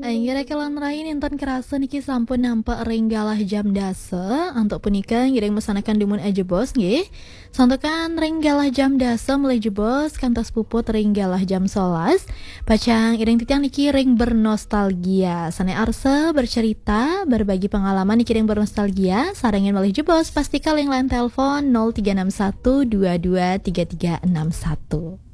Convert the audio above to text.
Akhirnya kelan rain intan kerasa niki sampun nampak ringgalah jam dasa untuk punika ngiring mesanakan dumun aja bos nggih. Santokan ringgalah jam dasa mulai jebos kantos puput ringgalah jam 11. Pacang iring titiang niki ring bernostalgia. Sane arsa bercerita berbagi pengalaman niki ring bernostalgia sarengin malih jebos pasti kaleng lain telepon 0361 223361.